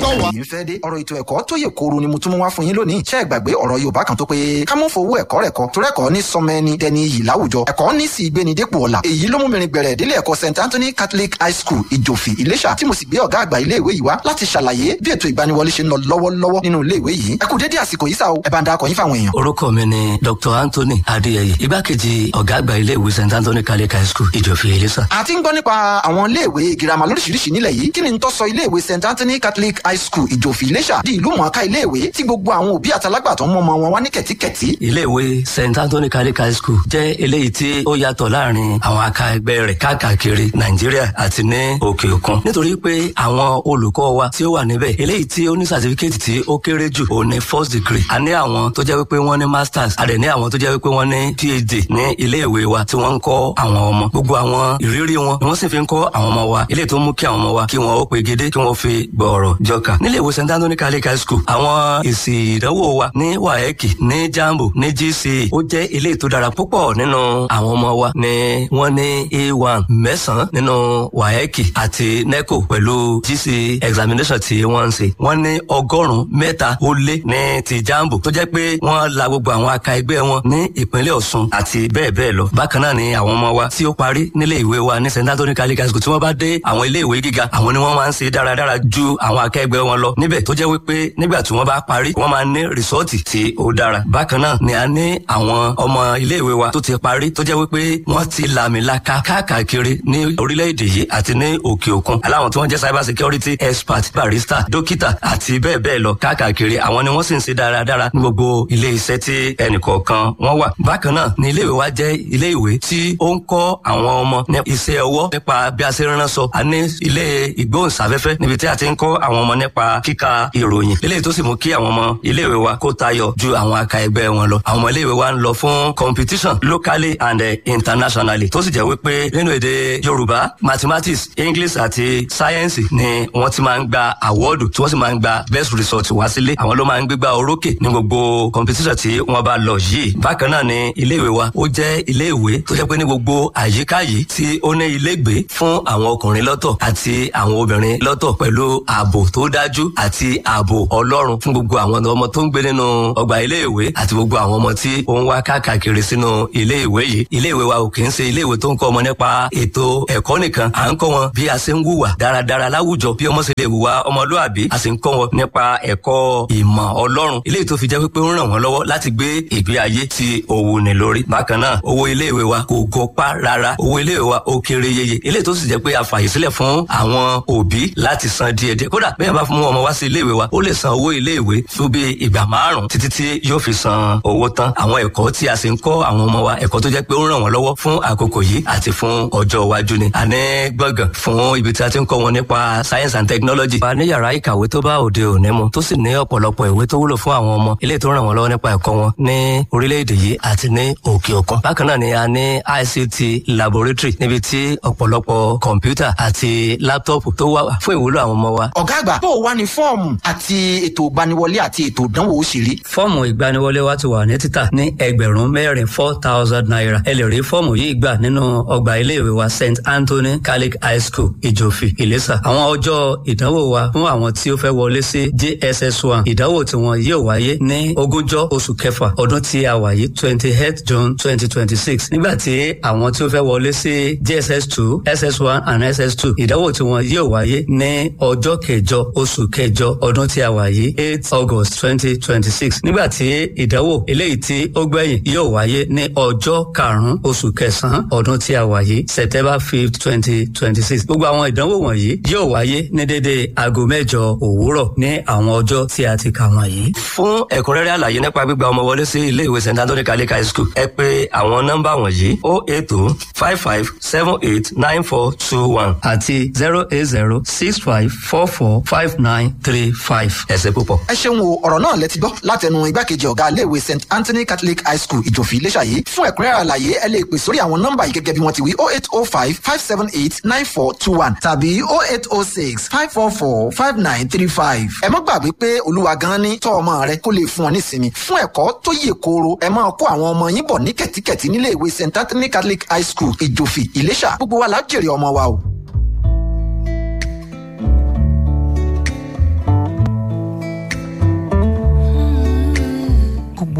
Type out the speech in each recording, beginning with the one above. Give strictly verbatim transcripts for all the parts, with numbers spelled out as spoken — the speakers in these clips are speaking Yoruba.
yìí fẹ́ dé ọ̀rọ̀ ètò ẹ̀kọ́ tó yè kooro ni mo tún mú wá fún yín lónìí. ṣé ẹ gbàgbé ọ̀rọ̀ Yorùbá kan tó pé ká mú fowó ẹ̀kọ́ rẹ̀ kọ́ torí ẹ̀kọ́ ní sọmọ ẹni dẹni iyì láwùjọ. ẹ̀kọ́ ní sì gbéni dépò ọ̀la. èyí ló mú mi rin gbẹ̀rẹ̀ délé ẹ̀kọ́ Saint Anthony Catholic High School Ìjòfì Ìléṣà tí mo sì gbé ọ̀gá àgbà ilé ìwé yìí wá láti ṣàlàyé bí ètò ìgbaniwọlé ṣe ń lọ lọ́wọ́lọ́wọ́ nínú ilé ìwé yìí. ẹ kú dédé àsìkò yìí sá o ẹ bá ń darapọ̀ yín fáwọn èèyàn. Orúkọ mi ni Doctor Anthony Adéyẹyè, igbákejì ọ̀gá àgbà ilé ìwé Saint Anthony Catholic High School Ìjòfì Ìléṣà. a ti ń gbọ́ nípa àwọn ilé ìwé girama lóríṣiríṣi nílẹ̀ yìí. kí ni ń tó sọ ilé ìwé Saint Anthony Catholic High School Ìjòfì Ìléṣà di ìlú mọ̀ọ́ká ilé ìwé tí gbogbo àwọn òbí àtàlágbàtọ́ mọ́ ọmọ wọn wá ní kẹ̀tíkẹ̀tí. Ilé ìwé Saint Anthony Catholic High School jẹ́ eléyìí tí ó yàtọ̀ láàrin àwọn akẹgbẹ́ rẹ̀ káàkiri Nàìjíríà àti ní òkè òkun nítorí pé àwọn olùkọ́ wa tí ó wà níbẹ̀ eléyìí tí ó ní certificate tí ó kéré jù ó ní first degree. A ní àwọn tó jẹ́ wípé wọ́n ní masters, a dẹ̀ ní àwọn tó jẹ́ wípé wọ́n ní PhD ní ilé ìwé wa tí wọ́n ń kọ́ àwọn ọmọ. Gbogbo àwọn ìrírí wọn ni wọ́n sì fi ń kọ́ àwọn ọmọ wa eléyìí tó mú kí àwọn ọmọ wa kí wọ́n ó pegedé kí wọ́n fi gbọ̀ọ̀rọ̀ jọkà. Nílé ìwé Saint Anthony Catholic High School àwọn èsì ìdánwò wa ní WAEC ní JAMBO ní G C E ó jẹ́ eléyìí tó dára púpọ̀. Nínú àwọn ọmọ wa ni wọ́n ní A one mẹ́sàn-án nínú WAEC àti NECO pẹ̀lú G C E examination tí wọ́n ń ṣe. Wọ́n ní ọgọ́rùn-ún mẹ́ta ó lé ní ti JAMBO tó jẹ́ pé wọ́n la gbogbo àwọn aka ẹgbẹ́ wọn ní ìpínlẹ̀ Ọ̀ṣun àti bẹ́ẹ̀ bẹ́ẹ̀ lọ. Bákan náà ni àwọn ọmọ wa tí ó parí nílé ìwé wa ní Saint Anthony Catholic High School tí wọ́n bá dé àwọn ilé ìwé gíga àwọn ni wọ́n máa ń ṣe dáradára ju àwọn akẹgbẹ́ wọn lọ níbẹ̀ tó jẹ́ wípé nígbà tí wọ́n bá parí wọ́n máa ní rìsọ́ọ̀tì tí ó dára. Bákan náà ni a ní àwọn ọmọ ilé ìwé wa tó ti parí tó jẹ́ wípé wọ́n ti làmìlaka káàkiri ní orílẹ̀-èdè yìí àti ní òkè òkun. Aláwọn tí wọ́n jẹ́ cyber security expert, barrister, dókítà àti bẹ́ẹ̀ bẹ́ẹ̀ lọ káàkiri àwọn ni wọ́n sì ń ṣe dáradára ní gbogbo ilé iṣẹ́ tí ẹnìkọ̀ọ̀kan wọ́n wà. Bákan náà ni ilé ìwé wa jẹ́ ilé ìwé tí ó ń kọ́ àwọn ọmọ ní iṣẹ́ ọwọ́ nípa bí a ṣe ránṣọ. A ní ilé ìgbóhùnsáfẹ́fẹ́ níbi tí a ti ń kọ́ àwọn ọmọ nípa kíka ìròyìn. Eléyìí tó sì mú kí àwọn ọmọ ilé ìwé wa kó tayọ ju àwọn aka ẹgbẹ́ wọn lọ. Àwọn ọmọ ilé ìwé wa ń lọ fún competition locally and internationally tó sì jẹ́ wípé nínú èdè Yorùbá, mathematics, English àti science ni wọ́n ti máa ń gba award tí wọ́n sì máa ń gba best result wá sílé. Àwọn ló máa ń gbégbá orókè ní gbogbo competition tí wọ́n bá lọ yìí. Bákan náà ni ilé ìwé wa ó jẹ́ ilé ìwé tó jẹ́ pé ní gbogbo àyíká yìí tí ó ní ilégbèé fún àwọn ọkùnrin lọ́tọ̀ àti àwọn obìnrin lọ́tọ̀ pẹ̀lú ààbò tó dájú àti ààbò Ọlọ́run fún gbogbo àwọn ọmọ tó ń gbé nínú ọgbà ilé ìwé àti gbogbo àwọn ọmọ tí ó ń wá káàkiri sínú ilé ìwé yìí. Ilé ìwé wa ò kì í ṣe ilé ìwé tó ń kọ́ ọmọ nípa ètò ẹ̀kọ́ nìkan, à ń kọ́ wọn bí a ṣe ń hùwà dáradára láwùjọ, bí ọmọ ṣe lè hùwà ọmọlúàbí, a sì ń kọ́ wọn nípa ẹ̀kọ́ ìmọ̀ Ọlọ́run eléyìí tó fi jẹ́ pé ó ń ràn wọ́n lọ́wọ́ láti gbé ìgbé ayé tí ó wuni lórí. Bákan náà owó ilé ìwé wa kò gọpá rárá, owó ilé ìwé wa ó kéré yeye eléyìí tó sì jẹ́ pé a fààyè sílẹ̀ fún àwọn òbí láti san díẹ̀díẹ̀. Kódà bẹ́ẹ̀ bá mú ọmọ wá sí ilé ìwé wa ó lè san owó ilé ìwé fún bí ìgbà márùn-ún títí tí yóò fi san owó tán. Àwọn ẹ̀kọ́ tí a sì ń kọ́ àwọn ọmọ wa ẹ̀kọ́ tó jẹ́ pé ó ń ràn wọ́n lọ́wọ́ fún àkókò yìí àti fún ọjọ́ iwájú ni. A ní gbọ̀ngàn fún ibi tí a ti ń kọ́ wọn nípa science and technology. A ní yàrá ìkàwé tó bá òde òní mu tó sì ní ọ̀pọ̀lọpọ̀ ìwé tó wúlò fún àwọn ọmọ eléyìí tó ń ràn wọ́n lọ́wọ́ nípa ẹ̀kọ́ wọn ní orílẹ̀-èdè yìí àti ní òkè òkun. Bákan náà ni a ní I C T laboratory níbi tí ọ̀pọ̀lọpọ̀ kọ̀ǹpútà àti láptọ́ọ̀pù tó wà fún ìwúlò àwọn ọmọ wa. ọ̀gá àgbà bó wá ní fọ́ọ̀mù àti ètò ìgbaniwọlé àti ètò ìdánwò ó ṣe rí. Fọ́ọ̀mù ìgbaniwọlé wa ti wà ní títà ní ẹgbẹ̀rún mẹ́rin four thousand naira. Ẹ lè rí fọ́ọ̀mù yìí gbà nínú ọgbà iléèwé wa Saint Anthony Catholic High School Ìjòfì Ìléṣà. Àwọn ọjọ́ ìdánwò wa fún àwọn tí ó fẹ́ wọlé sí J S S one ìdánwò tí wọn yóò wáyé ní ogúnjọ́ oṣù kẹfà ọdún tí a wà yìí twenty-eighth June twenty twenty-six. Nígbà tí àwọn tí ó fẹ́ wọlé sí J S S two, S S one and S S two ìdánwò tí wọn yóò wáyé ní ọjọ́ kẹjọ oṣù kẹjọ ọdún tí a wà yìí eighth August twenty twenty-six. Nígbà tí ìdánwò eléyìí tí ó gbẹ̀yìn yóò wáyé ní ọjọ́ karùn-ún oṣù kẹsàn-án ọdún tí a wà yìí September fifth twenty twenty-six. Gbogbo àwọn ìdánwò wọ̀nyí yóò wáyé ní dédé aago mẹ́jọ òwúrọ̀ ní àwọn ọjọ́ tí a ti kà wọ̀nyí. Fún ẹ̀kúnrẹ́rẹ́ àlàyé nípa gbígba ọmọ wọlé sí ilé ìwé Saint Anthony Catholic High School ẹ pè àwọn nọ́mbà wọ̀nyí oh eight two five five seven eight nine four two one àti zero eight zero six five four four five nine three five. ẹ ṣé púpọ̀. ẹ ṣeun o ọ̀rọ̀ náà lẹ ti gbọ́ látẹnu igbákejì ọ̀gá ilé ìwé Saint Anthony Catholic High School Ìjòfì Ìléṣà yìí. Fún ẹ̀kúnrẹ́rẹ́ àlàyé ẹ lè pè sórí àwọn nọ́mbà yìí gẹ́gẹ́ bí wọ́n ti wí oh eight oh five five seven eight nine four two one tàbí oh eight oh six five four four five nine three five. ẹ má gbàgbé pé Olúwa gan ni tọ́ ọmọ rẹ kó lè fún ọ nísinmi. Fún ẹ̀kọ́ tó yè kooro ẹ máa kó àwọn ọmọ yín bọ̀ ní kẹ̀tíkẹ̀tí nílé ìwé Saint Anthony Catholic High School Ìjòfì Ìléṣà. Gbogbo wa la jèrè ọmọ wa o.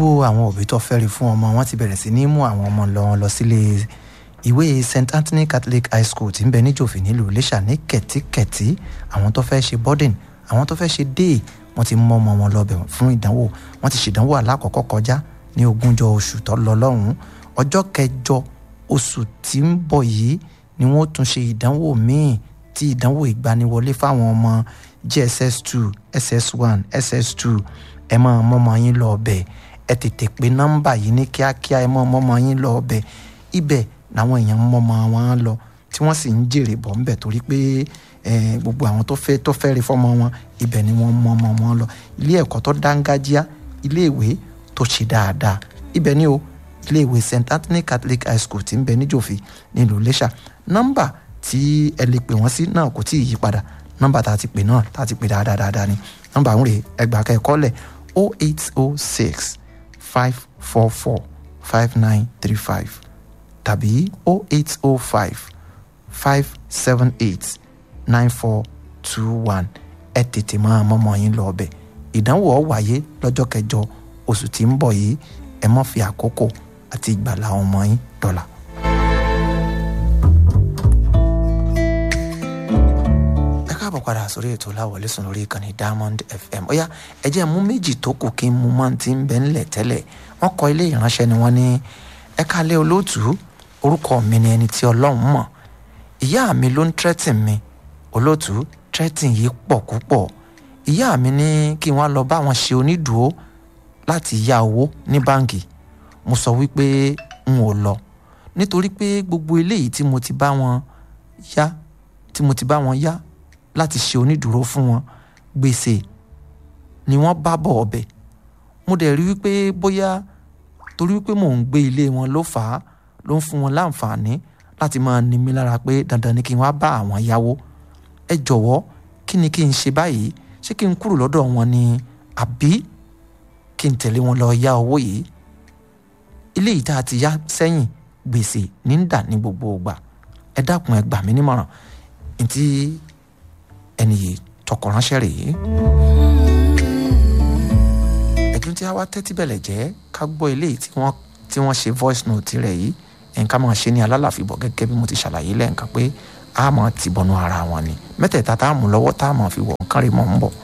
gbogbo àwọn òbí tó fẹ́rí fún ọmọ wọn ti bẹ̀rẹ̀ sí ní mú àwọn ọmọ lọ lọ sílé ìwé Saint Anthony Catholic High School tí ń bẹ níjòfì nílùú Iléṣà ní kẹ̀tíkẹ̀tí. Àwọn tó fẹ́ ṣe boarding, àwọn tó fẹ́ ṣe day, wọ́n ti mú ọmọ wọn lọ bẹ̀ fún ìdánwò. Wọ́n ti ṣèdánwò alákọ̀ọ́kọ́ kọjá ní ogúnjọ́ oṣù tó lọ lọ́hùn-ún. Ọjọ́ kẹjọ oṣù tí ń bọ̀ yìí ni wọ́n tún ṣe ìdánwò míì tí ìdánwò ìgbaniwọlé fáwọn ọmọ J S S two, S S one, S S two. Ẹ máa mọ́mọ́ yín lọ bẹ̀. Ẹ tètè pé nọ́mbà yìí ní kíákíá, ẹ máa mọ́mọ́ yín lọ bẹ̀. Ibẹ̀ làwọn èèyàn mọ́mọ́ wọn lọ tí wọ́n sì ń jèrè bọ̀ ńbẹ̀ torí pé gbogbo àwọn tó fẹ́ tó fẹ́ rí fọ́mọ wọn ibẹ̀ ni wọ́n mọ́mọ́ wọn lọ. Ilé ẹ̀kọ́ tó dángájíá, ilé ìwé tó ṣe dáadáa, ibẹ̀ ni o, ilé ìwé Saint Anthony Catholic High School tí ń bẹ níjòfì nílùú Iléṣà. Nọ́mbà tí ẹ lè pè wọ́n sí náà kò tí ì yí padà. Nọ́mbà tá a ti pè náà tá a ti pè dáadáa dáadáa ni. Nọ́mbà ń rè ẹgbàá kẹ́kọ̀ọ́ lẹ̀ oh eight oh six five four four five nine three five tàbí oh eight oh five five seven eight nine four two one. Ẹ tètè máa mọ́mọ́ yín lọ ọbẹ̀. Ìdánwò ó wáyé lọ́jọ́ kẹjọ oṣù tí ń bọ̀ yìí. Ẹ má fi àkókò àti ìgbàlà ọmọ yín dọ̀là. Ẹ káàbọ̀ padà sórí ètò Láwọlé Sùn lórí ìkànnì Diamond F M. Ó yá ẹ jẹ́ mú méjì tó kù kí n mú mọ́ tí ń bẹ ńlẹ̀ tẹ́lẹ̀. Wọ́n kọ ilé ìránṣẹ́ ni wọ́n ní ẹ kálẹ́ olóòtú, orúkọ mi ni ẹni tí Ọlọ́run mọ̀. Ìyá mi ló ń threaten mi. Olóòtú, threaten yìí pọ̀ púpọ̀. Ìyá mi ní kí wọ́n lọ bá wọn ṣe onídùúró láti yá owó ní báǹkì. Mo sọ wípé n ò lọ nítorí pé gbogbo eléyìí tí mo ti bá wọn yá tí mo ti bá wọn yá láti ṣe onídùúró fún wọn gbèsè ni wọ́n bá bọ̀ ọbẹ̀. Mo dẹ̀ rí wípé bóyá torí wípé mò ń gbé ilé wọn ló fà á ló ń fún wọn láǹfààní láti máa ní mi lára pé dandan ni kí n wá bá àwọn yáwó. Ẹ jọ̀wọ́ kí ni kí n ṣe báyìí? Ṣé kí n kúrò lọ́dọ̀ wọn ni àbí kí n tẹ̀lé wọn lọ yá owó yìí? Ilé yìí tá a ti yá sẹ́yìn gbèsè ní ń dà ní gbogbo ìgbà. Ẹ dákun ẹ gbà mí nímọ̀ràn. Ntí ẹni yìí tọkọ ránṣẹ́ rèé. Ẹ̀dùn tí a wá tẹ́tí bẹ̀lẹ̀ jẹ́ ká gbọ́ eléyìí tí wọ́n tí wọ́n ṣe voice note rẹ̀ yìí. Ẹ̀ǹká máa ṣe ní alálàfíbọ̀ gẹ́gẹ́ bí mo ti ṣàlàyé lẹ́ǹkan pé a máa ti bọnú ara wọn ni. Mẹ́tẹ̀ẹ̀ta tá a mú lọ́wọ́ tá a máa fi wọ̀ nǹkan rí mọ́ ń bọ̀.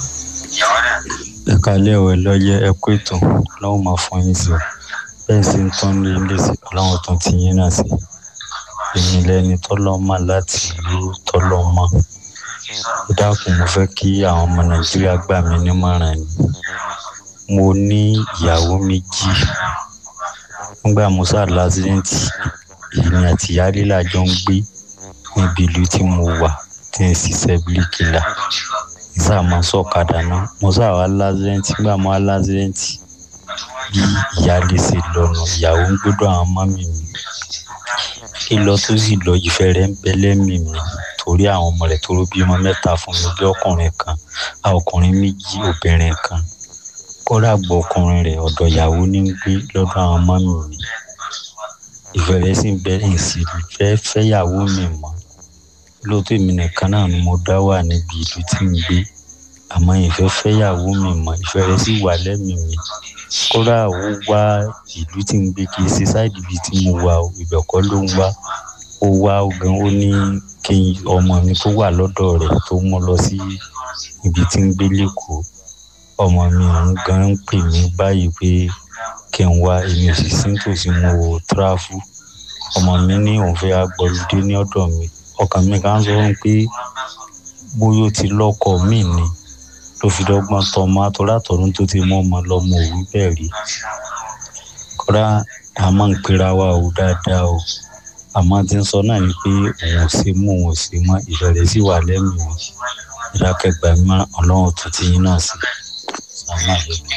Ẹ kálẹ́ o, ẹ lọ́yẹ́ ẹ kó ètò Ọlọ́run máa fún yín sí o. Bẹ́ẹ̀ sì ń tán lé ilé sí Ọlọ́run tó ti yín náà sí. Èmi lẹni tọ́lọ́ mọ̀ láti ìlú tọ́lọ́ mọ̀. Ó dákun mo fẹ́ kí àwọn ọmọ Nàìjíríà gbà mí nímọ̀ràn ni. Mo ní ìyàwó méjì. Nígbà mo sá lásìrẹ́ǹtì èmi àti ìyáálé làjọ ń gbé níbi ìlú tí mo wà tí ń ṣiṣẹ́ bíríkìlà. Ìsá máa sọ̀kadà náà. Mo sá wá lásìrẹ́ǹtì nígbà mo wá lásìrẹ́ǹtì bí ìyáálé ṣe lọ́nà ìyàwó ń gbọ́dọ̀ àwọn mọ́mì mi. Kí lọ tó sì lọ ìfẹ́ rẹ̀ ń bẹ lẹ́mìí mi torí àwọn ọmọ rẹ̀ tó ló bímọ mẹ́ta fún mi bí ọkùnrin kan àwọn ọkùnrin méjì obìnrin kan. Kódà gbọ́ ọkùnrin rẹ̀ ọ̀dọ̀ ìyàwó ní ń gbé lọ́dọ̀ àwọn mọ́mì mi. Ìfẹ́ rẹ̀ sì ń bẹ ìsì fẹ́ fẹ́yàwó mi mọ́. Lóòótọ́ èmi nìkan náà ni mo dá wà níbi ìlú tí ń gbé. Àmọ́ ìfẹ́ fẹ́yàwó mi mọ́ ìfẹ́ rẹ̀ sì wà lẹ́mìí mi. Kódà ó wá ìlú tí ń gbé kì í ṣe sáìdì ibi tí mo wà ibẹ̀ kọ́ ló ń wá. Ó wá gan ó ní kí ọmọ mi tó wà lọ́dọ̀ rẹ̀ tó mú lọ sí ibi tí ń gbé lẹ́kọ̀ọ́. Ọmọ mi òun gan ń pè mí báyìí pé kí n wá èmi ò sì sí nítòsí mo tráfù. Ọmọ mi ní òun fẹ́ agbọ́ludé ní ọ̀dọ̀ mi. Ọkàn mi kan sọ pé bóyá ó ti lọ́kọ mi ni ló fi dọ́gbọ́n tọmọ àtọ́látọ̀run tó ti mú ọmọ lọ́mọ òwú bẹ́ẹ̀ rí. Kódà a máa ń pera wa ò dáadáa o. Àmọ́ tí ń sọ náà ni pé òun ò ṣe mú òun ò ṣe mọ́ ìfẹ́ rẹ̀ sì wà lẹ́mìí mi. Ìdákẹ́gbà mi Ọlọ́run tó ti yín náà sí. Sàmà lè mi.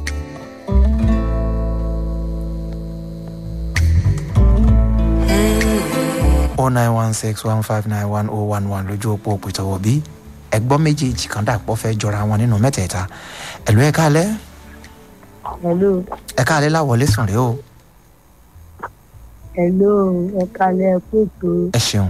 oh nine one six one five nine one oh one one lójú òpó òpìtọ́wọ́ bí ẹgbọ́n méjèèjì kan dàpọ̀ fẹ́ jọra wọn nínú mẹ́tẹ̀ẹ̀ta. Ẹ̀lú ẹ káalẹ́. Hello. Ẹ káalẹ́ Láwọlé Sùn rèé o. Hello, ẹ káalẹ́ ẹ kú ètò. Ẹ ṣeun.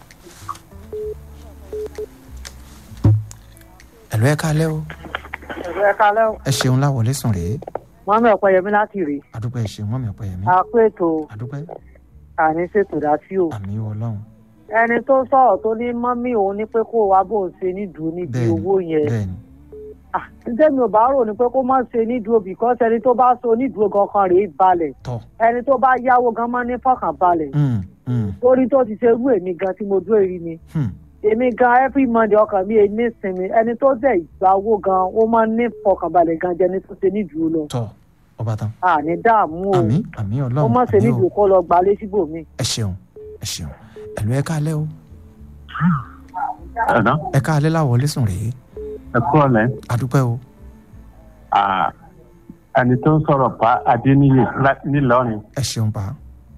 Ẹ̀lú ẹ káalẹ́ o. ẹ kalẹ́ o. ẹ ṣeun láwọlé sùn rèé. mọ́mí ọ̀pẹ̀yẹmí láti rèé. àdúpẹ́ ẹ ṣeun mọ́mí ọ̀pẹ̀yẹmí. a kó ètò àdúpẹ́. àní ṣètò dá sí o. àmì ọlọ́run. ẹni tó sọ̀rọ̀ tó ní mọ́mí òun ní pé kó wá bò ń ṣe nídùú níbi owó yẹn. bẹ́ẹ̀ni. ǹjẹ́ mi ò bá rò ní pé kó má ṣe nídùú bìkọ́sì ẹni tó bá so nídùú gan kan rèé balẹ̀. tọ́. ẹni tó bá yáwó gan máa ní fọkàn balẹ̀. torí tó ti ṣe irú èmi gan tí mo dúró rí ni. èmi gan every monday ọkàn mi èmi sinmi ẹni tó dẹ̀ ìgbà owó gan ó máa ń ní fọkàn balẹ̀ gan jẹni tó ṣe nídùú lọ. tọ́ ọba tán. a ní dààmú o. àmì àmì ọlọ́run. ó má ṣe nídùú kó lọ gbalé síbòmí. ẹ ṣeun ẹ ṣeun ẹ̀lú ẹ káalẹ́ o. ẹ̀dá. ẹ káalẹ́ láwọlé sùn rèé. ẹ kú ọ̀lẹ́. àdúpẹ́ o. ẹni tó ń sọ̀rọ̀ pa adéníyè nílọrin. ẹ ṣeun pa.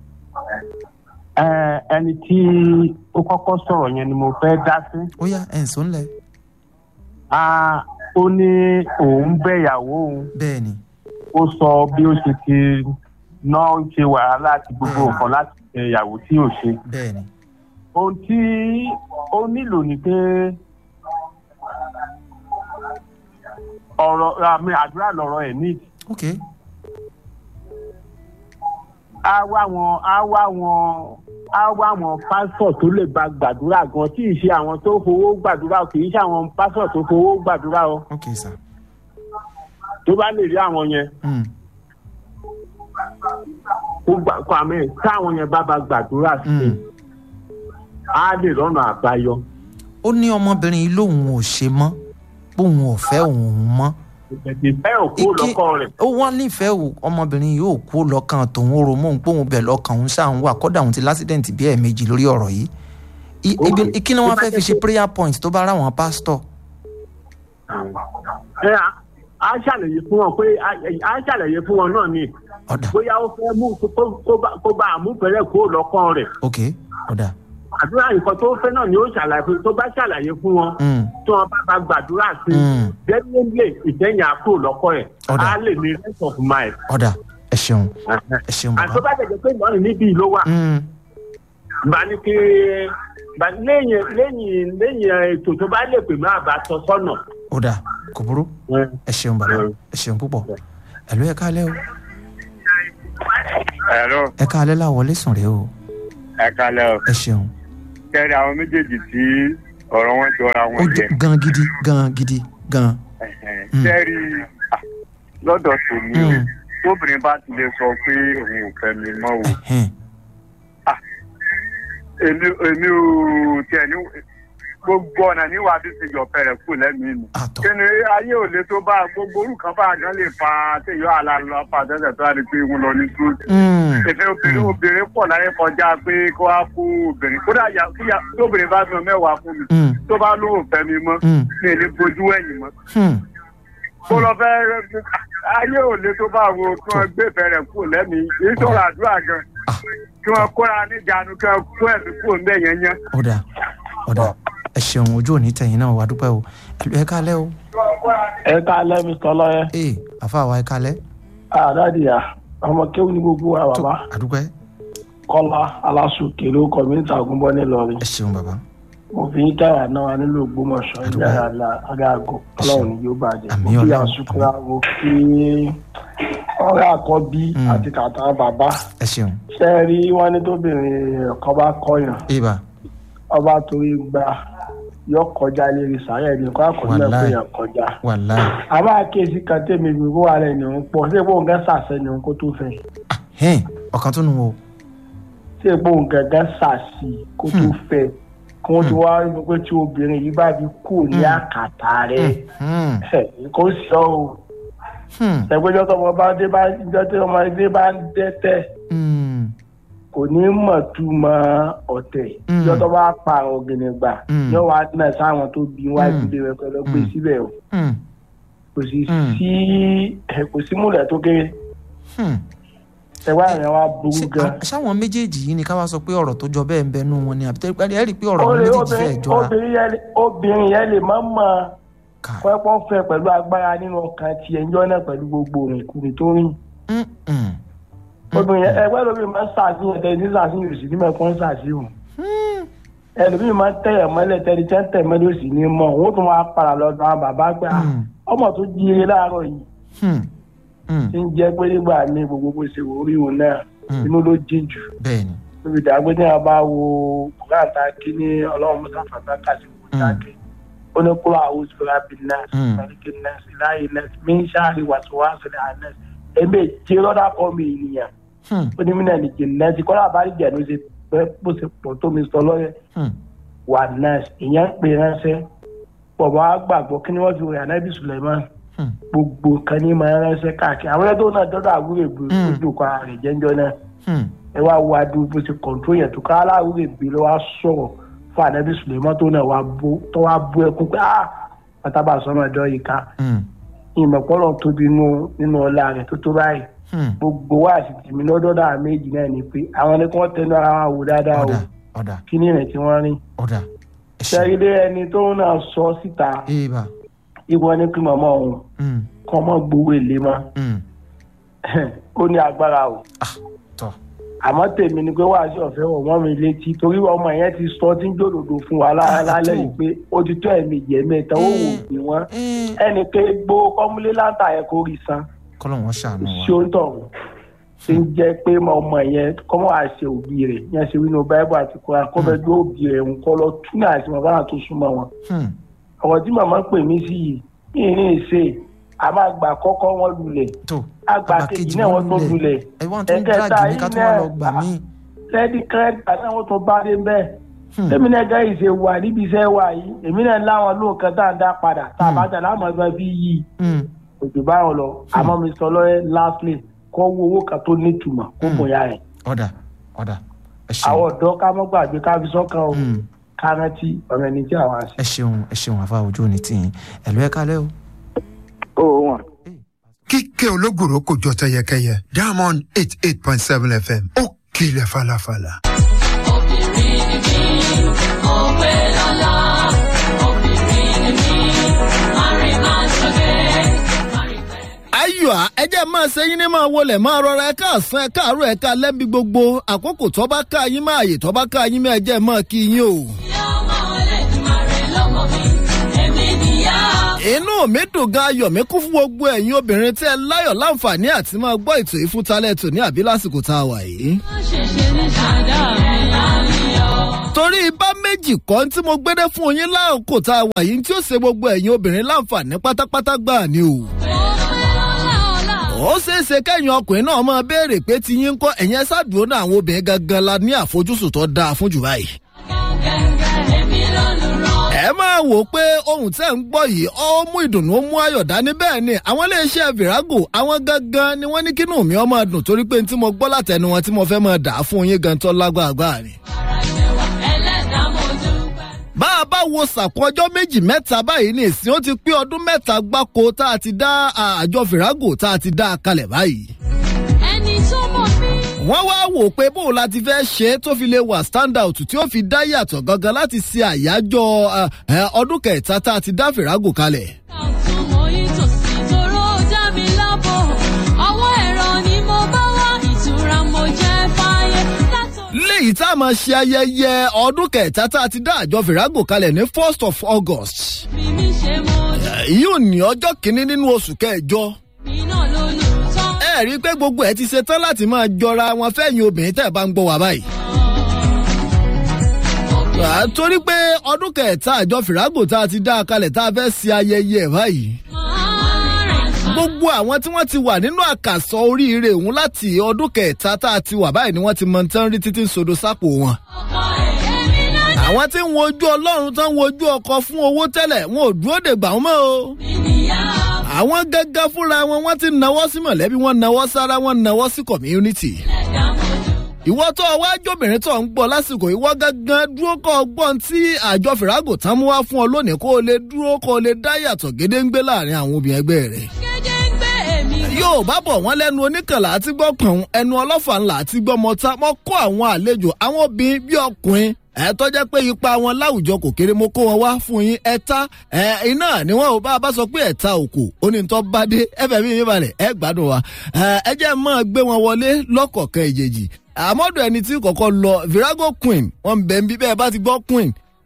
ẹni tí ó kọ́kọ́ sọ̀rọ̀ yẹn ni mo fẹ́ dá sí. ó yá ẹ̀ ń sọ ńlẹ̀. ó ní òun bẹ̀yàwó òun. bẹ́ẹ̀ ni. ó sọ bí ó ṣe ti ná ṣe wàhálà àti gbogbo nǹkan láti ṣe ìyàwó tí ò ṣe. bẹ́ẹ̀ ni. ohun tí ó nílò ni pé ọ̀rọ̀ àmì àdúrà lọ̀rọ̀ ẹ̀ ní. ok. á wá wọn á wá wọn á wá wọn pásítọ̀ tó lè bá gbàdúrà gan tí ì ṣe àwọn tó fowó gbàdúrà kì í ṣe àwọn pásítọ̀ tó fowó gbàdúrà o. ok sir. tó bá lè rí àwọn yẹn. kó gbà kó àmì táwọn yẹn bá bá gbàdúrà sí i á lè rọ́nà àbáyọ. ó ní ọmọbìnrin yìí lòun ò ṣe mọ́ bóun ò fẹ́ òun mọ́. ìfẹ́ òkú lọ́kọ rẹ̀. ó wá nífẹ̀ẹ́ ọmọbìnrin yìí ò kú lọ́kàn tòun ó romọ́ òun póun bẹ̀ lọ́kàn òun ṣáà ń wà kọ́dà òun ti lásìdẹ̀ǹtì bí ẹ̀ẹ̀mejì lórí ọ̀rọ̀ yìí. kí ni wọ́n fẹ́ fi ṣe prayer point tó bá ráwọn pásítọ̀. ẹ á ṣàlàyé fún wọn pé á ṣàlàyé fún wọn náà ni bóyá ó fẹ́ mú kó bá àmúfẹ́rẹ́ kó lọ́kàn rẹ̀. ok ọ̀dà. àdúrà nǹkan tó fẹ́ náà ni ó ṣàlàyé tó bá ṣàlàyé fún wọn tí wọ́n bá bá gbàdúrà sí dẹ́gbẹ́lẹ́ ìtẹ̀yìn àpò lọ́kọ́ ẹ̀ á lè ní rest of mind. ọ̀dà ẹ ṣeun ẹ ṣeun bàbá. àti tó bá jẹjẹ pé ìlọrin níbí ló wà. bá ní kí lẹ́yìn lẹ́yìn lẹ́yìn ètò tó bá lè pè má bàa tọ́ sọ́nà. ọ̀dà kò burú ẹ ṣeun bàbá ẹ ṣeun púpọ̀ ẹ̀lú ẹ káalẹ́ o. ẹ káalẹ́ láwọlé sùn rèé o. ẹ káalẹ́ o. ẹ ṣeun. kẹ́rì àwọn méjèèjì tí ọ̀rọ̀ wọn jọra wọn jẹ. gan gidi gan gidi gan. kẹ́rì lọ́dọ̀ tèmi o tóbìnrin bá ti lè sọ pé òun ò fẹ́ mi mọ́ o. èmi èmi ò tiẹ̀ ní gbogbo ọ̀nà níwà bí ti yọ̀ fẹ́rẹ̀ kù lẹ́mìí mi. kí ni ayé ò lè tó bá gbogbo orúkọ bá gan lè fa téyọ̀ àlàlọ́ fàtẹ́sẹ̀ tó wà ní pé wọn lọ ní sóòtù. ìfẹ́ obìnrin obìnrin pọ̀ láyé kọjá pé kó wá fún obìnrin kódà tí obìnrin bá fi hàn mẹ́wàá fún mi tó bá lóun fẹ́ mi mọ́ mi ò ní bojú ẹ̀yìn mọ́. kó lọ fẹ́ ayé ò lè tó bá wo kí wọ́n gbé fẹ́rẹ̀ kù lẹ́mìí èyí tó rà àdúrà gan kí wọ́n kóra níjànú kí wọ́n kó ẹ̀mí kù ń bẹ̀ yẹn yẹn. ọ̀dà ọ̀dà ẹ ṣeun ojú òní tẹ̀yìn náà wà dúpẹ́ o ẹ kálẹ́ o. ẹ kálẹ́ mi tọ́lọ́ yẹn. ee àfa wa ẹ kálẹ́. àdádìyà ọmọ kéwù ní gbogbo wa bàbá. àdúpẹ́. kọ́lá aláṣùkè ló kọ́ mi níta ògúnbọ́ nílọrin. ẹ ṣeun bàbá. mo fi ń káyà náà wà nílùú Ògbómọ̀ṣọ́ ìjà àgàgò ọlọ́run ni yóò bàjẹ́. àmì mo fi ọlọ́run àṣùkúra mo fi ọ̀rẹ́ àkọ́bí àti kàtà bàbá. ẹ ṣeun. ṣé ẹ rí wọn ní tóbìnrin ẹ̀kọ́ bá kọyàn. ibà. ọba torí gba yọ kọjá lérí sàárẹ̀ ní kó àkọsílẹ̀ pé yàn kọjá. wàláì. àbá àkíyèsí kan tèmi bí wọ́n wà lẹ́nu ń pọ̀ ṣé ìbọn gẹ́ sàṣẹ ni òun kó tó fẹ́. hẹ́n ọ̀kan tó nù o. ṣé ìbọn gẹ́gẹ́ sàṣì kó tó fẹ́ kí wọ́n ti wá rí pé tí obìnrin yìí bá fi kú ní àkàtà rẹ̀ kó sọ o. ẹgbẹ́jọ́ tó ọmọ bá dé bá ìjọ tí ọmọ ẹgbẹ́ bá ń dẹ́tẹ̀ kò ní mọ̀ túmọ̀ ọ̀tẹ̀ ìjọ tó bá pa ọ̀gẹ̀nẹ̀ gbà yóò wá dínà sáwọn tó bí wá ìdílé rẹ̀ pẹ̀lú gbé síbẹ̀ o kò sì sí kò sí múlẹ̀ tó kéré ẹwà rẹ̀ wá burú gan. ṣáwọn méjèèjì yìí ni ká wá sọ pé ọ̀rọ̀ tó jọ bẹ́ẹ̀ ń bẹnu wọn ni àbí tẹ́ ẹ rí i pé ọ̀rọ̀ méjèèjì fẹ́ẹ̀ jọra. obìnrin yẹn lè má mọ̀ pẹ́pọ́ fẹ́ pẹ̀lú agbára nínú ọkàn tiẹ̀ ńjọ́ náà pẹ̀lú gbogbo rìnkùnrin tó rìn. obìnrin ẹgbẹ́ lómi máa ń ṣàfihàn tẹ́lẹ̀ ní ṣàfihàn òsì ní mẹ́kọ́ ń ṣàfihàn. ẹlòmíì máa ń tẹ̀yẹ̀ mọ́lẹ̀ tẹ́lẹ̀ tẹ́ ń tẹ̀ mọ́lẹ̀ òsì ní mọ́ òun tún máa para lọ́dọ̀ àwọn bàbá gbà ọmọ tó jíire láàárọ̀ yìí tí ń jẹ́ pé nígbà ní gbogbo bó ṣe orí òun náà inú ló jí jù níbi ìdàgbé ní a bá wo kùrántà kí ní ọlọ́run mọ́tà fàtàkà sí kùrántà ó ní kúrò àwọn òṣèlú abinnas mẹ́ríkì nẹ́ẹ̀sì láyé nẹ́ẹ̀sì mínísàárì wàsíwàsí ní ànẹ́sì ẹ̀mí èjì lọ́dà kọ́ mi ènìyàn ó ní mínà ní jìnnẹ́sì kọ́lá àbárí jẹ̀ ló ṣe pẹ́ bó ṣe pọ̀ tó mi sọ lọ́yẹ̀ wà nẹ́ẹ̀sì ìyẹn ń pè ránṣẹ́ pọ̀mọ́ àgbàgbọ́ kí ni wọ́n fi rìn ànábì Suleiman gbogbo kan ní máa ránṣẹ́ káàkiri àwọn ẹgbẹ́ náà dọ́dọ̀ àwúrò ìbò ìdókòó ààrẹ jẹ́njọ́ náà ẹ wá wo adúlù bó ṣe kọ̀ǹtró yẹn tó ká aláwúrò ìbò ló wá sọ̀rọ̀ fún ànábì Suleiman tó náà wá bó tó wá bó ẹkún pé ah pátábà sọmọ ẹjọ́ yìí ká ìmọ̀pọ̀lọ̀ tóbi nínú ọlá rẹ̀ tó tó báyìí gbogbo wa àti tìmí lọ́dọ̀dọ̀ àmì méjì náà ni pé àwọn ẹni kí wọ́n tẹnu ara wọn wò dáadáa o kí ni ìrìn tí wọ́n rí ṣẹ́rílé ẹni tó náà sọ síta ìwọ ní kí màmá òun kọ́ mọ́ gbowó èlé mọ́ ó ní agbára o àmọ́ tèmi ni pé wàá sí ọ̀fẹ́ wọ̀ wọ́n mi létí torí ọmọ yẹn ti sọ tí ń jòdòdò fún wa lálẹ́ yìí pé ó ti tó ẹ̀mí jẹ́ mẹ́ta ó wò pé wọ́n ẹnì pé gbó kọ́múlé láǹtà yẹn kó rí san kọ́lọ̀ wọn ṣàánú wa ṣé ó ń tọ̀ ṣe ń jẹ́ pé ọmọ yẹn kọ́mọ́ àṣẹ òbí rẹ̀ yẹn ṣe wínú báíbù àti kọ́ra kọ́fẹ́jú òbí rẹ̀ ń kọ́ lọ túnú àti màmá náà tó súnmọ́ wọn. ọ̀rọ̀ tí màmá pè mí sí yìí yìí ní ìṣe àmọ́ àgbà kọ́kọ́ wọn lulẹ̀ àgbà kejì náà wọ́n tó lulẹ̀ ẹ̀kẹta yìí náà lẹ́ẹ̀dì kẹ́rẹ́dà náà wọ́n tó bá dé bẹ́ẹ̀. èmi náà gẹ́ ìṣe wà níbi iṣẹ́ wà yìí èmi náà láwọn lóòkan tá à ń dá padà tá a bá jà láwọn ẹgbẹ́ fi yí òjò báwọn lọ àmọ́ mi sọ lọ́yẹ́ lastly kọ́ wo owó kan tó nítumọ̀ kó bóyá rẹ̀. ọ̀dà ọ̀dà ẹ ṣeun. àwọn ọ̀dọ́ ká mọ́ gbàgbé ká fi sọ́kàn o ká rántí ọ̀rọ̀ ẹni tí àwọn àṣẹ. ẹ ṣeun ẹ ṣeun àfa ojú òní tì yín ẹ̀lú ẹ̀ kálẹ̀ o. ó wọn. kíkẹ́ ológùrò kò jọ tẹyẹkẹyẹ Diamond eight eight point seven F M ó kilẹ̀ falafala. obìnrin ni mí mo pé lọ́la obìnrin ni mí máa máa ṣọ̀gẹ́. ayọ̀ ẹ jẹ́ máa ṣe yín ní máa wọlé máa rọra ẹ káàsán ẹ káàárọ̀ ẹ ká lẹ́bi gbogbo àkókò tó bá ká yín máa yè tó bá ká yín máa jẹ́ máa kí yín o. inú mi dùn gan ayọ̀ mi kún fún gbogbo ẹ̀yin obìnrin tí ẹ láyọ̀ láǹfààní àti máa gbọ́ ètò ìfúntalẹ̀ tò ní àbí lásìkò tá a wà yìí. torí bá méjì kan tí mo gbédé fún yín láàkó tá a wà yìí tí ó ṣe gbogbo ẹ̀yin obìnrin láǹfààní pátápátá gbà ni o. ó ṣeé ṣe kẹ́yìn ọkùnrin náà máa béèrè pé ti yín ń kọ́ ẹ̀yìn ẹ̀sà dúró náà àwọn obìnrin gangan la ní àfojúsùn tó dáa fún jù báyìí. ẹ máa wò pé ohun tẹ́ ń gbọ́ yìí ó mú ìdùnnú ó mú ayọ̀ dání bẹ́ẹ̀ ni àwọn iléeṣẹ́ Virago àwọn gangan ni wọ́n ní kínú mi ó máa dùn torí pé tí mo gbọ́ látẹnu wọn tí mo fẹ́ máa dà á fún yín gan tó lágbàgbà ni. bá a bá wo sàkún ọjọ́ méjì mẹ́ta báyìí ní ìsìn ó ti pé ọdún mẹ́ta gbáko tá a ti dá àjọ Virago tá a ti dá a kalẹ̀ báyìí. ẹni tó mọ̀ mí. wọ́n wá wò pé bóun la ti fẹ́ ṣe é tó fi lè wà stand out tí ó fi dá yàtọ̀ gangan láti ṣe àyájọ́ ọdún kẹta tá a ti dá Virago kalẹ̀. àtúmọ̀ ìtòsí tóró dá mi lábọ̀ ọwọ́ ẹ̀rọ ni mo bá wá ìtura mo jẹ́ fáyé. léyìí tá a máa ṣe ayẹyẹ ọdún kẹta tá a ti dá àjọ Virago kalẹ̀ ní first of August. bí mi ṣe mọ́ yóò ní ọjọ́ kìíní nínú oṣù kẹjọ. mi náà ló lù tán. ẹ rí i pé gbogbo ẹ ti ṣe tán láti máa jọra wọn fẹ́yìn obìnrin tẹ́ ẹ bá ń gbọ́ wá báyìí. torí pé ọdún kẹta àjọ Virago tá a ti dá a kalẹ̀ tá a fẹ́ ṣe ayẹyẹ báyìí. gbogbo àwọn tí wọ́n ti wà nínú àkàsọ oríire òun láti ọdún kẹta tá a ti wà báyìí ni wọ́n ti mọ tán rí títí sodo sápò wọn. àwọn tí ń wojú Ọlọ́run tán wojú ọkọ fún owó tẹ́lẹ̀ wọn ò dúró dègbà wọn mọ́ o. àwọn gángan fúnra wọn wọ́n ti nawọ́ sí mọ̀lẹ́bí wọn nawọ́ sára wọn nawọ́ sí community. ìwọ tó o wá jóbìnrin tó ń gbọ́ lásìkò ìwọ gángan dúró kọ́ ọgbọ́n tí àjọ Virago tán mú wá fún ọ lónìí kó o lè dúró kó o lè dá yàtọ̀ gédéǹgbé láàrin àwọn obìnrin ẹgbẹ́ rẹ̀. yóò bá bọ̀ wọ́n lẹ́nu oníkànlá àti gbọ́ pọ̀n ẹnu ọlọ́fà ńlá àti gbọ́ mọ́ta mọ́ kó àwọn àlejò àwọn obìnrin bí ọkùnrin ẹ tó jẹ́ pé ipa wọn láwùjọ kò kéré mo kó wọn wá fún yín ẹ̀ta ẹ iná ni wọn ò bá a bá sọ pé ẹ̀ta òkò onítọ́ bá dé ẹ̀fẹ̀ mi mi balẹ̀ ẹ gbádùn wa ẹ jẹ́ máa gbé wọn wọlé lọ́kọ̀ọ̀kan ìjèjì àmọ́dọ̀ ẹni tí kọ̀kọ́ lọ Virago Queen wọn bẹ̀ ń bí bẹ́ẹ̀ bá ti gbọ́ Queen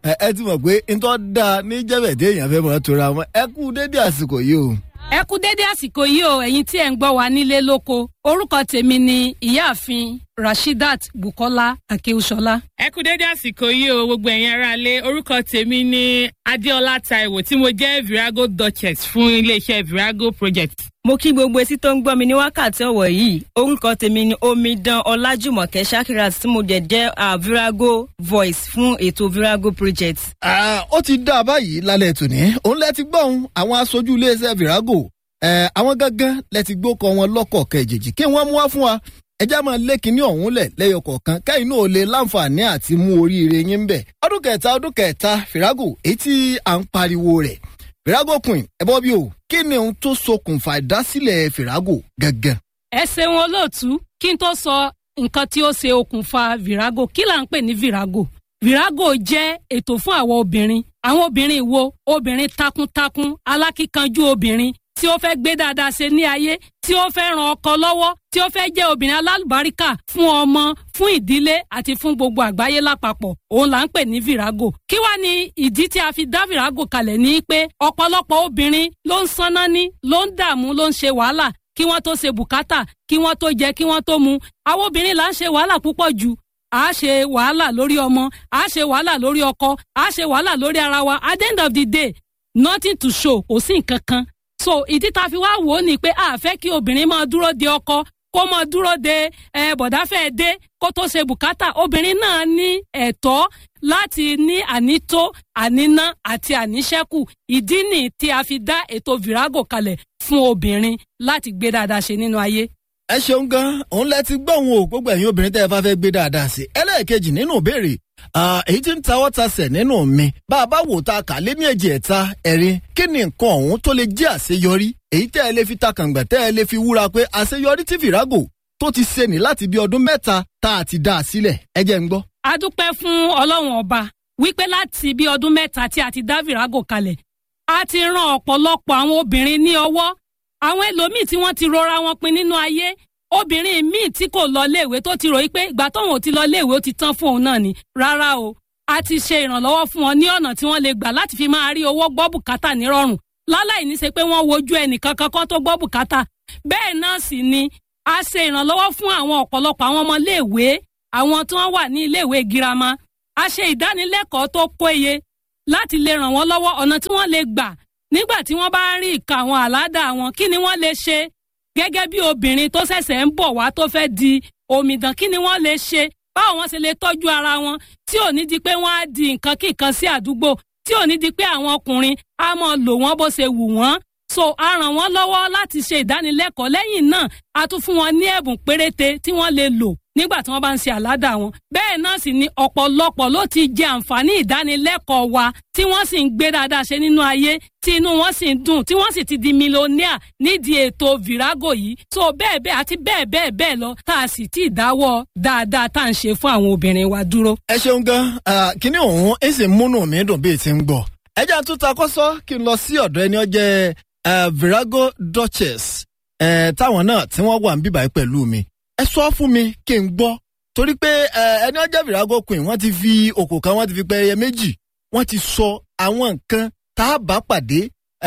ẹ ti mọ̀ pé ntọ́ da ní jẹ́bẹ̀dé èèyàn fẹ́ mọ̀ tora wọn ẹ kú dédé àsìkò yìí o. ẹ kú dédé àsìkò yìí o ẹ̀yin tí ẹ̀ ń gbọ́ wa nílé lóko orúkọ tèmi ni ìyáàfin rashidat bukola akewusola. ẹ kú dédé àsìkò yìí o gbogbo ẹ̀yin aráalé orúkọ tèmi ni adéọlá taiwo tí mo jẹ́ virago duchess fún iléeṣẹ́ virago project. mo kí gbogbo etí tó ń gbọ́ mi ní wákàtí ọ̀wọ̀ yìí orúkọ tèmi ni omidan ọlájùmọ̀kẹ́ shakirat tí mo jẹ́ jẹ́ uh, virago voice fún ètò virago project. ó ti dá a báyìí lálẹ́ tòní òun lẹ ti gbọ́n àwọn aṣojú iléeṣẹ́ virago àwọn gángan lẹ ti gbókọ wọn lọ́kọ̀ọ̀kan ìjèjì kí wọ́n mú wá fún wa ẹjá máa lé kinní ọ̀hún lẹ̀ lẹ́yọ kọ̀ọ̀kan kẹ́yìn náà lè láǹfààní àti mú oríire yín ń bẹ̀. ọdún kẹta ọdún kẹta virago èyí tí à ń pariwo rẹ̀ virago queen ẹ bọ́ bí o kí ni ohun tó ṣokùnfà ìdásílẹ̀ virago gangan. ẹ ṣeun olóòtú kí n tó sọ nǹkan tí ó ṣe okùnfà virago kí là ń pè ní virago. virago jẹ́ ètò fún àwọn obìnrin àwọn obìnrin wo obìnrin takuntakun alákíkanjú obìnrin tí ó fẹ́ gbé dáadáa ṣe ní ayé tí ó fẹ́ ran ọkọ lọ́wọ́ tí ó fẹ́ jẹ́ obìnrin alálùbáríkà fún ọmọ fún ìdílé àti fún gbogbo àgbáyé lápapọ̀ òun là ń pè ní virago. kí wá ní ìdí tí a fi dá virago kalẹ̀ ní pé ọ̀pọ̀lọpọ̀ obìnrin ló ń sanná ní ló ń dààmú ló ń ṣe wàhálà kí wọ́n tó ṣe bùkátà kí wọ́n tó jẹ kí wọ́n tó mu àwọn obìnrin là ń ṣe wàhálà púpọ̀ jù a ṣe wàhálà lórí ọmọ a ṣe wàhálà lórí ọkọ a ṣe wàhálà lórí ara wa at the end of the day nothing to show kò sí nǹkan kan. so ìdí tá a fi wá wò ó ni pé a fẹ́ kí obìnrin máa dúró de ọkọ kó máa dúró de ẹ bọ̀dáfẹ́ dé kó tó ṣe bùkátà obìnrin náà ní ẹ̀tọ́ láti ní ànító àníná àti àníṣẹ́kù ìdí nì tí a fi dá ètò virago kalẹ̀ fún obìnrin láti gbé dáadáa ṣe nínú ayé. ẹ ṣeun gan òun lẹ ti gbọ́ òun o gbogbo ẹ̀yin obìnrin tẹ́ ẹ bá fẹ́ gbé dáadáa sí ẹlẹ́ẹ̀kejì nínú ìbéèrè èyí tí ń tawọ́ tasẹ̀ nínú mi bá a bá wò ta kà lé ní èjì ẹ̀ta ẹ̀rin kí ni nǹkan ọ̀hún tó lè jẹ́ àṣeyọrí èyí tẹ́ ẹ lè fi ta kàǹgbà tẹ́ ẹ lè fi wúra pé àṣeyọrí tí virago tó ti ṣe ní láti bí ọdún mẹ́ta tá a ti dá a sílẹ̀ ẹ jẹ́ ń gbọ́. a dúpẹ́ fún ọlọ́run ọba wípé láti bí ọdún mẹ́ta tí a ti dá virago kalẹ̀ a ti ran ọ̀pọ̀lọpọ̀ àwọn obìnrin ní ọwọ́ àwọn ẹlòmíì tí wọ́n ti rọra wọn pin nínú ayé obìnrin míì tí kò lọ léèwé tó ti ròyìn pé ìgbà tóun ò ti lọ léèwé ó ti tán fún òun náà ni rárá o a ti ṣe ìrànlọ́wọ́ fún wọn ní ọ̀nà tí wọ́n lè gbà láti fi máa rí owó gbọ́ bùkátà nírọ̀rùn láláì ní ṣe pé wọ́n wojú ẹnìkan kankan tó gbọ́ bùkátà bẹ́ẹ̀ náà sì ni a ṣe ìrànlọ́wọ́ fún àwọn ọ̀pọ̀lọpọ̀ àwọn ọmọ léèwé àwọn tí wọ́n wà ní iléèwé girama a ṣe ìdánilẹ́kọ̀ọ́ tó péye láti lè ràn wọ́n lọ́wọ́ ọ̀nà tí wọ́n lè gbà nígbà tí wọ́n bá ń rí ìka àwọn àládà wọn kí ni wọ́n lè ṣe gẹ́gẹ́ bí obìnrin tó ṣẹ̀ṣẹ̀ ń bọ̀ wá tó fẹ́ di omidan kí ni wọ́n lè ṣe báwo wọ́n ṣe lè tọ́jú ara wọn tí ò ní di pé wọ́n á di nǹkan kíkan sí àdúgbò tí ò ní di pé àwọn ọkùnrin á mọ̀ lò wọ́n bó ṣe wù wọ́n so a ràn wọ́n lọ́wọ́ láti ṣe ìdánilẹ́kọ̀ọ́ lẹ́yìn náà a tún fún wọn ní ẹ̀bùn péréte tí wọ́n lè lò nígbà tí wọ́n bá ń ṣe àládà wọn bẹ́ẹ̀ náà sì ni ọ̀pọ̀lọpọ̀ ló ti jẹ àǹfààní ìdánilẹ́kọ̀ọ́ wa tí wọ́n sì ń gbé dáadáa ṣe nínú ayé tí inú wọn sì ń dùn tí wọ́n sì ti di mílíọ̀nìà nídìí ètò virago yìí so bẹ́ẹ̀ bẹ́ẹ̀ àti bẹ́ẹ̀ bẹ́ẹ̀ bẹ́ẹ̀ lọ tá a sì ti dáwọ́ dáadáa tá à ń ṣe fún àwọn obìnrin wa dúró. ẹ ṣeun gan kíní òun ẹ sì múnú mi dùn bíi ti ń gbọ́ ẹ jẹ́ àtúntà kọ́sọ́ kí n lọ sí ọ̀dọ̀ ẹni ọjẹ́ virago duchess táwọn náà tí wọ́n wà ń bíbáyé pẹ̀lú mi ẹ sọ fún mi kí n gbọ́ torí pé ẹni ọjọ́ virago queen wọ́n ti fi òkò kan wọ́n ti fi pẹ́ẹ́yẹ méjì wọ́n ti sọ àwọn nǹkan tá a bá pàdé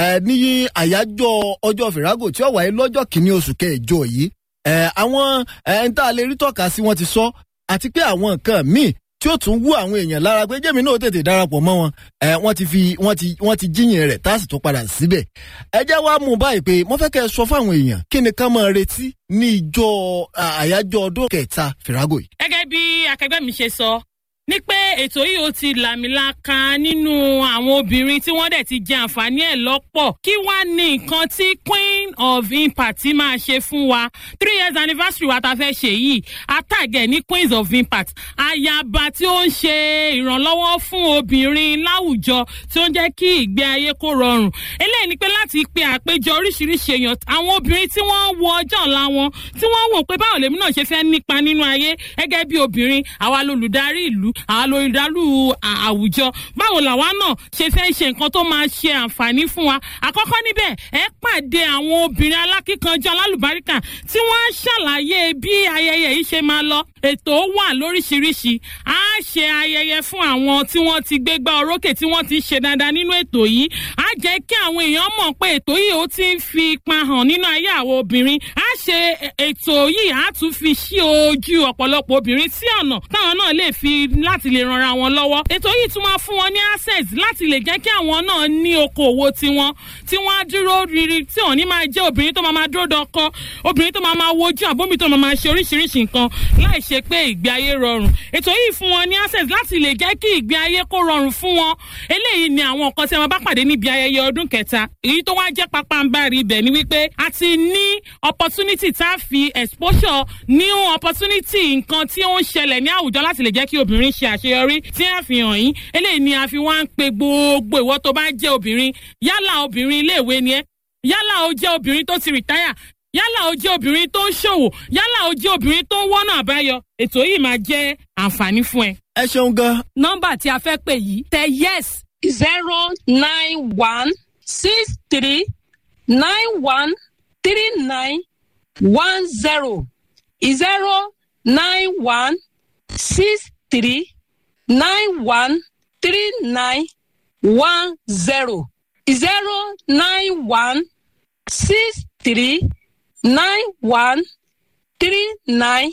ní àyájọ́ ọjọ́ virago tí ó wáyé lọ́jọ́ kìíní oṣù kẹjọ yìí àwọn ẹni tá a lè rí tọ́ka sí wọ́n ti sọ àti pé àwọn nǹkan míì tí ó tún wú àwọn èèyàn lára pé jẹ́mi náà tètè darapọ̀ mọ́ wọn wọ́n ti fi wọ́n ti wọ́n ti jíyìn rẹ̀ tá a sì tún padà síbẹ̀. ẹ jẹ́ wá mú báyìí pé mo fẹ́ kẹ́ ẹ sọ fáwọn èèyàn kí ni ká máa retí ní ìjọ àyájọ́ ọdún kẹta virago yìí. gẹ́gẹ́ bí akẹgbẹ́ mi ṣe sọ ní pé ètò yìí ó ti làmìlaka nínú àwọn obìnrin tí wọ́n dẹ̀ ti jẹ àǹfààní ẹ̀ lọ́pọ̀ kí wá ní nǹkan tí queen of impact máa ṣe fún wa three years anniversary wa ta fẹ́ ṣe yìí àtàgẹ̀ ní queens of impact ayaba tí ó ń ṣe ìrànlọ́wọ́ fún obìnrin láwùjọ tí ó ń jẹ́ kí ìgbé ayé kó rọrùn eléyìí ni pé láti pe àpéjọ oríṣiríṣi èèyàn àwọn obìnrin tí wọ́n wo ọjọ́ ọ̀la wọn tí wọ́n wò pé báwo lèmi náà ṣe fẹ́ nípa nínú ayé gẹ́gẹ́ bí obìnrin àwa lolùdarí ìlú àlòìdálù àwùjọ báwo làwa náà ṣe fẹ́ ṣe nǹkan tó máa ṣe àǹfààní fún wa àkọ́kọ́ níbẹ̀ ẹ pàdé àwọn obìnrin alákíkanjú alálùbáríkà tí wọ́n á ṣàlàyé bí ayẹyẹ yìí ṣe máa lọ ètò wà lóríṣiríṣi á ṣe ayẹyẹ fún àwọn tí wọ́n ti gbégbá orókè tí wọ́n ti ṣe dáadáa nínú ètò yìí á jẹ́ kí àwọn èèyàn mọ̀ pé ètò yìí ó ti ń fi ipa hàn nínú ayé àwọn obìnrin á ṣe ètò yìí á tún fi ṣí ojú ọ̀pọ̀lọpọ̀ obìnrin sí ọ̀nà táwọn náà lè fi láti lè ranra wọn lọ́wọ́ ètò yìí tún máa fún wọn ní access láti lè jẹ́ kí àwọn náà ní okòwò tiwọn tí wọ́n á dúró riri tí òní máa jẹ́ obìnrin tó máa máa dúró dọkọ obìnrin tó máa máa wojú àbómi tó máa máa ṣe oríṣiríṣi nǹkan láì ṣe pé ìgbé ayé rọrùn ètò yìí fún wọn ní access láti lè jẹ́ kí ìgbé ayé kó rọrùn fún wọn eléyìí ni àwọn nǹkan tí wọn bá pàdé níbi ayẹyẹ ọdún kẹta èyí tó wá jẹ́ pápánbárì ibẹ̀ ni wípé a ti ní opportunity tá a fi exposure new opportunity nǹkan tí ó ń ṣẹlẹ̀ ní àwùjọ láti lè jẹ́ kí obìnrin ṣe àṣeyọrí tí a fi hàn yín eléyìí ni a fi wá ń pe gbogbo ìwọ tó bá jẹ́ obìnrin yálà obìnrin iléèwé ni ẹ́ yálà ó jẹ́ obìnrin tó ti rìtáyà yálà ó jẹ́ obìnrin tó ń ṣòwò yálà ó jẹ́ obìnrin tó ń wọ́nà àbáyọ ètò yìí máa jẹ́ àǹfààní fún ẹ. ẹ ṣeun gan. nọ́mbà tí a fẹ́ pè yìí tẹ yes. zero nine one six three nine one three nine one zero zero nine one six three nine one three nine one zero zero nine one six three nine one three nine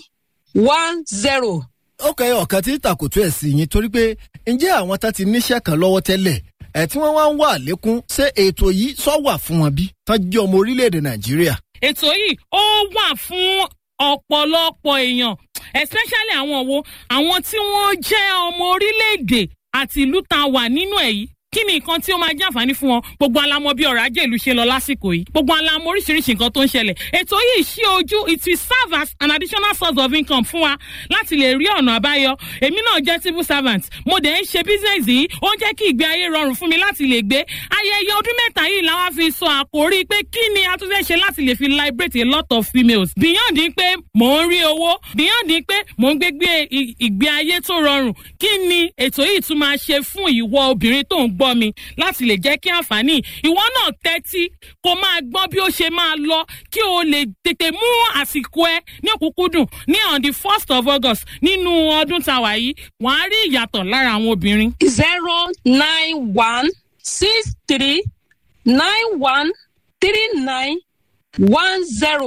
one zero. ó kẹ́ ọ̀kan tí tàkùtù ẹ̀ sí yín torí pé ǹjẹ́ àwọn tá ti níṣẹ́ kan lọ́wọ́ tẹ́lẹ̀ ẹ̀ tí wọ́n wá ń wà lékún ṣé ètò yìí sọ wà fún wọn bí tán jẹ́ ọmọ orílẹ̀-èdè nàìjíríà. ètò yìí ó wà fún ọ̀pọ̀lọpọ̀ èèyàn especially àwọn wo àwọn tí wọ́n jẹ́ ọmọ orílẹ̀-èdè àti ìlú tá a wà nínú ẹ̀ yìí kí ni nǹkan tí ó máa jẹ́ àǹfààní fún wọn gbogbo alamọ bí ọ̀rọ̀ ajé ìlú ṣe lọ lásìkò yìí gbogbo alamọ oríṣiríṣi nǹkan tó ń ṣẹlẹ̀ ètò yìí ṣí ojú it will serve as an additional source of income fún wa láti lè rí ọ̀nà àbáyọ èmi náà jẹ́ civil servant mo dẹ̀ ń ṣe business yìí ó ń jẹ́ kí ìgbé ayé rọrùn fún mi láti lè gbé ayẹyẹ ọdún mẹ́ta yìí làwọn fi sọ àkórí pé kí ni a tún fẹ́ ṣe láti lè fi liberate a lot of females beyond pé mò ń rí owó beyond pé mò ń gbégbé ìgbé ayé tó rọrùn kí ni ètò yìí tún máa ṣe fún ìwọ obìnrin tó ń gbọ́ mi láti lè jẹ́ kí àǹfààní ìwọ náà tẹ́tí kó máa gbọ́ bí ó ṣe máa lọ kí o lè tètè mú àsìkò ẹ ní òkúkúdùn ní on the first of August nínú ọdún tàwa yìí wọ́n á rí ìyàtọ̀ lára àwọn obìnrin. zero nine one six three nine one three nine one zero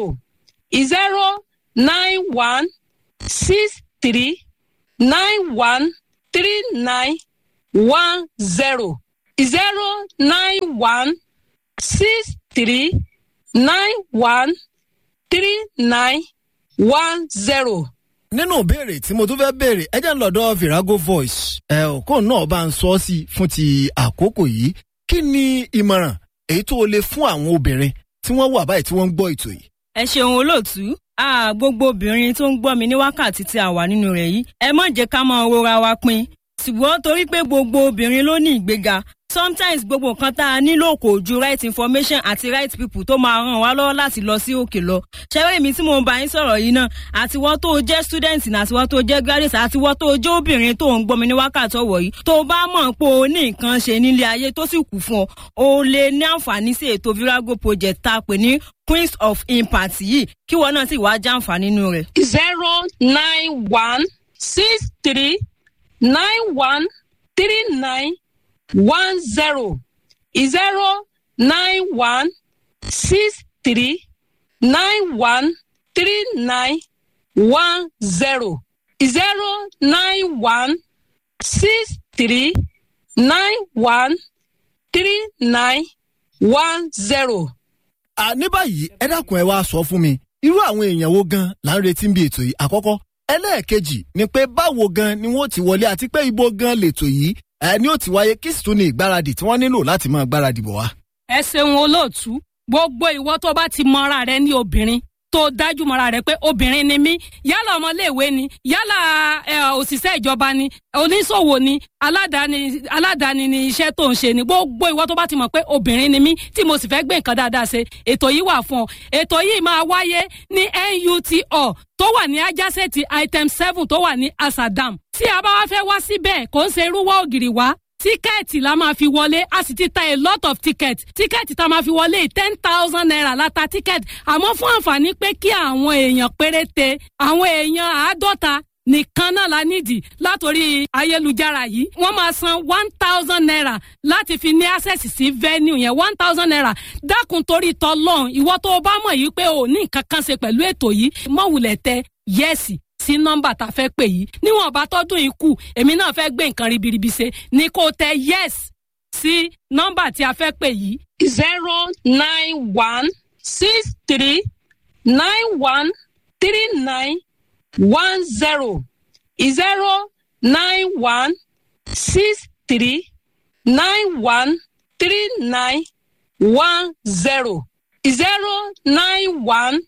zero nine one six three nine one three nine one zero. zero nine one six three nine one three nine one zero. nínú ìbéèrè tí mo tún fẹ́ béèrè ẹ jẹ́ ń lọ́dọ̀ Virago Voice ẹ ò kó náà bá ń sọ sí fún ti àkókò yìí kí ni ìmọ̀ràn èyí tó lè fún àwọn obìnrin tí wọ́n wà báyìí tí wọ́n ń gbọ́ ètò yìí. ẹ ṣeun olóòtú ah, gbogbo obìnrin tó ń gbọ́ mi ní wákàtí tí a wà nínú rẹ̀ yìí ẹ má jẹ́ ká máa rora wa pin ṣùgbọ́n torí pé gbogbo obìnrin ló ní ìgbéga sometimes gbogbo nǹkan tá a nílò kò ju right information àti right people tó máa ràn wá lọ́wọ́ láti lọ sí òkè lọ. ṣẹ́wé mi tí mo bá yín sọ̀rọ̀ yìí náà àti wọ́n tó jẹ́ student àti wọ́n tó jẹ́ graduate àti wọ́n tó jẹ́ obìnrin tó ń gbọ́ mi ní wákàtí ọ̀wọ̀ yìí tó bá mọ̀ pé o ní nǹkan ṣe nílé ayé tó sì kù fún ọ o lè ní àǹfààní sí ètò Virago project tá a pè ní Queens of Impact yìí kí wọ́n náà sì wá jàǹfààní nínú rẹ̀. zero nine one six three nine one three nine one zero zero nine one six three nine one three nine one zero zero nine one six three nine one three nine one zero. à ní báyìí ẹ dákun ẹ wá sọ fún mi irú àwọn èèyàn wo gan là ń retí bí ètò yìí àkọ́kọ́ ẹlẹ́ẹ̀kejì ni pé báwo gan ni wọ́n ti wọlé àti pé ibo gan lètò yìí ẹ ní ó ti wáyé kí sì tún ní ìgbáradì tí wọ́n nílò láti máa gbáradì bọ̀ wá. ẹ ṣeun olóòtú gbogbo ìwọ tó bá ti mọra rẹ ní obìnrin tó dájú mọ́ra rẹ̀ pé obìnrin ni mí yálà ọmọléèwé ni yálà òṣìṣẹ́ ìjọba ni oníṣòwò ni aládàáni aládàáni ni iṣẹ́ tó ń ṣe ni gbogbo ìwọ tó bá ti mọ̀ pé obìnrin ni mí tí mo sì fẹ́ gbé nǹkan dáadáa ṣe ètò yìí wà fún ọ ètò yìí máa wáyé ní N U T O tó wà ní ajásẹ́ẹ̀tì item seven tó wà ní Asadam tí a bá wá fẹ́ wá síbẹ̀ kò ń ṣe irúwọ́ ògiri wá tíkẹ́ẹ̀tì la máa fi wọlé a sì ti ta a lot of tickets tíkẹ́ẹ̀tì tá a máa fi wọlé ten thousand naira la ta tíkẹ́ẹ̀tì àmọ́ fún àǹfààní pé kí àwọn èèyàn péréte àwọn èèyàn àádọ́ta nìkan náà la nídìí látòrí ayélujára yìí wọ́n máa san one thousand naira láti fi ní access sí venue yẹn one thousand naira dákun torí tọ́lọ́run ìwọ tó o bá mọ̀ yìí pé o ní nǹkan kan ṣe pẹ̀lú ètò yìí mọ̀wùlẹ̀ tẹ yẹ́sì sí nọ́mbà tá a fẹ́ pè yìí níwọ̀n bá tọ́dún yìí kù èmi náà fẹ́ gbé nǹkan ribiribi ṣe ní kó tẹ yes sí nọ́mbà tí a fẹ́ pè yìí. zero nine one six three nine one three nine one zero zero nine one six three nine one three nine one zero zero nine one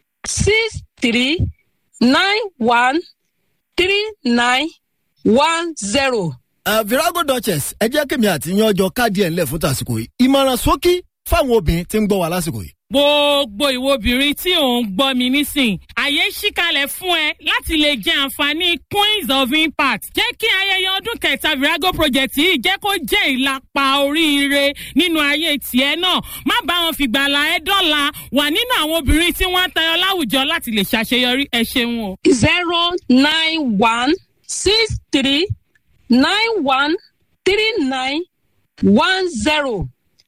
six three nine one three nine one zero. Virago Duchess ẹ jẹ́ kí mi àti yan ọjọ́ káàdì ẹ̀ ńlẹ̀ fún tàsìkò yìí ìmọ̀ràn ṣókí fáwọn obìnrin tí ń gbọ́ wa lásìkò yìí. gbogbo ìwọ obìnrin tí ò ń gbọ́ mi nísìn àyè ṣíkalẹ̀ fún ẹ láti lè jẹ àǹfààní Queens of Impact jẹ́ kí ayẹyẹ ọdún kẹta Virago project yìí jẹ́ kó jẹ́ ìlàpá oríire nínú ayé tiẹ̀ náà má bá wọn fìgbàlà ẹ dọ́là wà nínú àwọn obìnrin tí wọ́n ń tayọ láwùjọ láti lè ṣàṣeyọrí ẹ ṣeun o. zero nine one six three nine one three nine one zero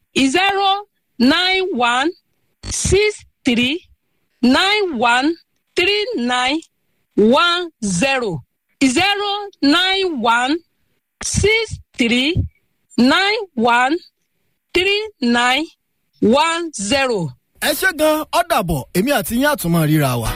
zero nine one six three nine one three nine one zero zero nine one six three nine one three nine one zero. ẹ ṣe gan-an ọ̀dàbọ̀ èmi àti yín àtúmọ̀ ríra wa.